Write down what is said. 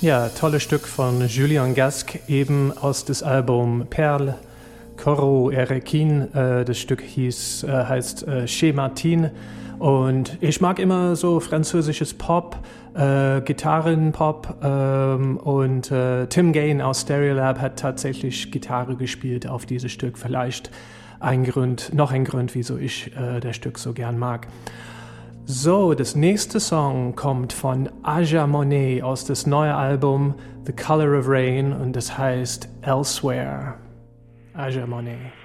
Ja, tolles Stück von Julien Gasque, eben aus dem Album Perle, Corot et Requin. Das Stück heißt Chez Martin. Und ich mag immer so französisches Pop, Gitarrenpop. Und Tim Gain aus Stereolab hat tatsächlich Gitarre gespielt auf dieses Stück. Vielleicht noch ein Grund, wieso ich das Stück so gern mag. So, das nächste Song kommt von Aja Monet aus das neue Album The Color of Rain und das heißt Elsewhere. Aja Monet.